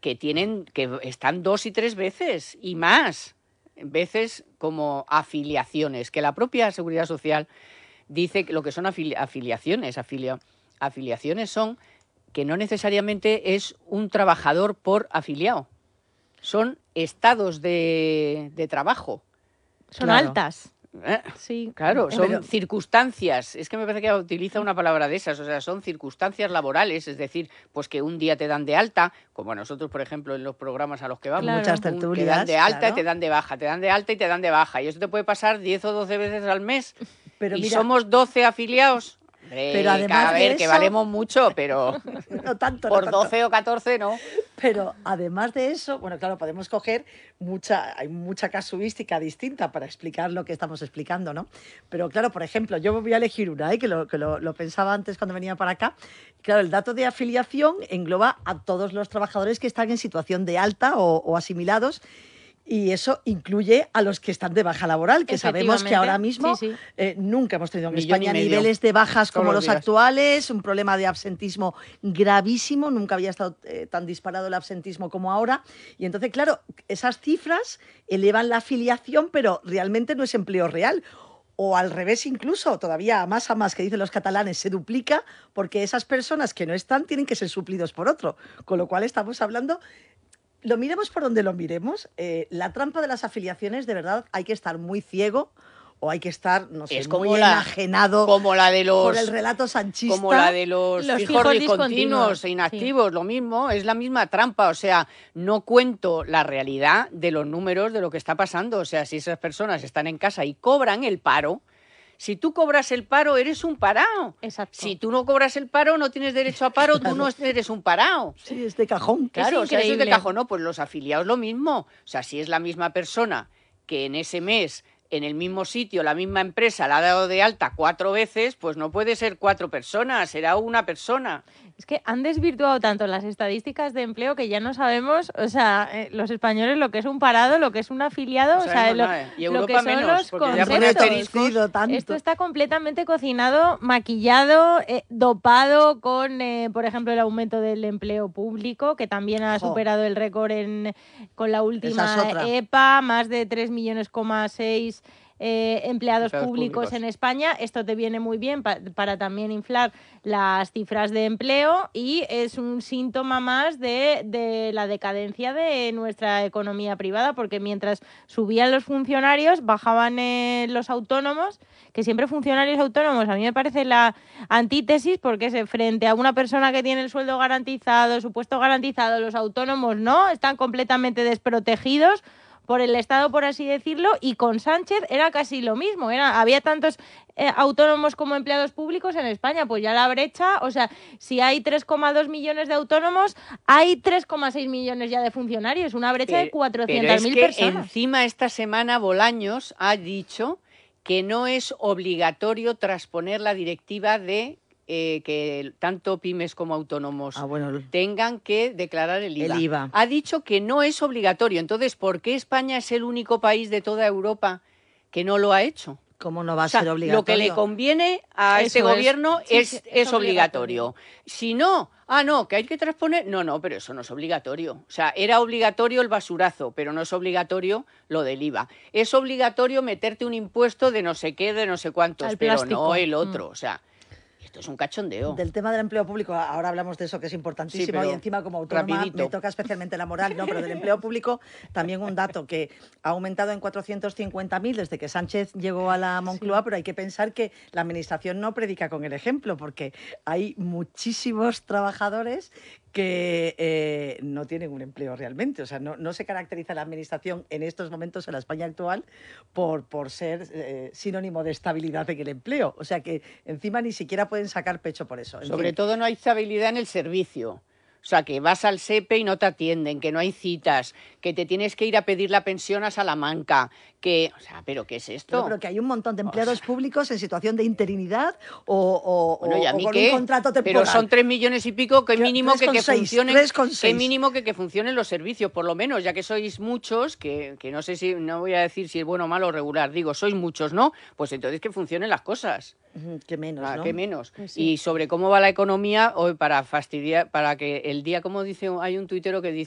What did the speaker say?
que están 2 y 3 veces y más veces como afiliaciones, que la propia Seguridad Social dice que lo que son afiliaciones son que no necesariamente es un trabajador por afiliado, son estados de trabajo. Son altas. Sí. Claro, son circunstancias, es que me parece que utiliza una palabra de esas, o sea, son circunstancias laborales, es decir, pues que un día te dan de alta, como a nosotros, por ejemplo, en los programas a los que vamos, muchas tertulias, te dan de alta y te dan de baja, te dan de alta y te dan de baja, y eso te puede pasar 10 o 12 veces al mes, y mira, somos 12 afiliados. Pero además de eso, que valemos mucho, pero no tanto, por 12 o 14 no. Pero además de eso, bueno, claro, podemos coger hay mucha casuística distinta para explicar lo que estamos explicando, ¿no? Pero claro, por ejemplo, yo voy a elegir una, que lo pensaba antes cuando venía para acá. Claro, el dato de afiliación engloba a todos los trabajadores que están en situación de alta o asimilados. Y eso incluye a los que están de baja laboral, que sabemos que ahora mismo nunca hemos tenido en España niveles de bajas como los actuales, un problema de absentismo gravísimo, nunca había estado tan disparado el absentismo como ahora. Y entonces, claro, esas cifras elevan la afiliación, pero realmente no es empleo real. O al revés incluso, todavía a más, que dicen los catalanes, se duplica porque esas personas que no están tienen que ser suplidos por otro. Con lo cual estamos hablando... Lo miremos por donde lo miremos, la trampa de las afiliaciones, de verdad, hay que estar muy ciego o hay que estar, no sé, muy enajenado como la de los, por el relato sanchista. Como la de los fijos discontinuos e inactivos, lo mismo, es la misma trampa. O sea, no cuento la realidad de los números de lo que está pasando. O sea, si esas personas están en casa y cobran el paro, si tú cobras el paro, eres un parado. Exacto. Si tú no cobras el paro, no tienes derecho a paro, tú no eres un parado. Sí, es de cajón. Claro, o sea, eso es de cajón. No, pues los afiliados lo mismo. O sea, si es la misma persona que en ese mes, en el mismo sitio, la misma empresa la ha dado de alta 4 veces, pues no puede ser 4 personas, será una persona. Es que han desvirtuado tanto las estadísticas de empleo que ya no sabemos, o sea, los españoles lo que es un parado, lo que es un afiliado, y Europa lo que son menos, los conceptos. Esto está completamente cocinado, maquillado, dopado con, por ejemplo, el aumento del empleo público, que también ha superado el récord con la última EPA, más de 3,6 millones empleados públicos en España. Esto te viene muy bien para también inflar las cifras de empleo y es un síntoma más de la decadencia de nuestra economía privada, porque mientras subían los funcionarios, bajaban los autónomos, que siempre funcionarios autónomos a mí me parece la antítesis, porque frente a una persona que tiene el sueldo garantizado, su puesto garantizado, los autónomos no, están completamente desprotegidos por el Estado, por así decirlo, y con Sánchez era casi lo mismo. Había tantos autónomos como empleados públicos en España, pues ya la brecha, o sea, si hay 3,2 millones de autónomos, hay 3,6 millones ya de funcionarios, una brecha de 400.000 personas. Encima esta semana Bolaños ha dicho que no es obligatorio trasponer la directiva de que tanto pymes como autónomos tengan que declarar el IVA. Ha dicho que no es obligatorio. Entonces, ¿por qué España es el único país de toda Europa que no lo ha hecho? ¿Cómo no va a ser obligatorio? Lo que le conviene a este gobierno es obligatorio. Si no, que hay que transponer. No, pero eso no es obligatorio. O sea, era obligatorio el basurazo, pero no es obligatorio lo del IVA. Es obligatorio meterte un impuesto de no sé qué, de no sé cuántos, pero no el otro. O sea, esto es un cachondeo. Del tema del empleo público, ahora hablamos de eso, que es importantísimo, y encima como autónoma me toca especialmente la moral, pero del empleo público también un dato que ha aumentado en 450.000 desde que Sánchez llegó a la Moncloa, pero hay que pensar que la administración no predica con el ejemplo, porque hay muchísimos trabajadores que no tienen un empleo realmente. O sea, no se caracteriza la administración en estos momentos en la España actual por ser sinónimo de estabilidad en el empleo. O sea que encima ni siquiera pueden sacar pecho por eso. Sobre todo no hay estabilidad en el servicio. O sea, que vas al SEPE y no te atienden, que no hay citas, que te tienes que ir a pedir la pensión a Salamanca, o sea, ¿pero qué es esto? Pero que hay un montón de empleados públicos en situación de interinidad o con un contrato temporal. Pero son 3 millones y pico, que mínimo que funcionen, que mínimo que funcionen los servicios, por lo menos, ya que sois muchos, que no sé si, no voy a decir si es bueno, malo o regular, digo, sois muchos, ¿no? Pues entonces que funcionen las cosas. Que menos, ¿no? Que menos. Pues sí. Y sobre cómo va la economía, hoy para fastidiar, para que el día, como dice, hay un tuitero que dice